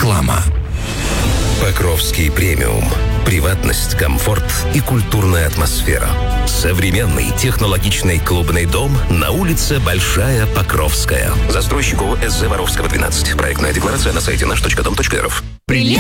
Реклама. Покровский премиум. Приватность, комфорт и культурная атмосфера. Современный технологичный клубный дом на улице Большая Покровская. Застройщику СЗ Воровского, 12. Проектная декларация на сайте наш.дом.рф.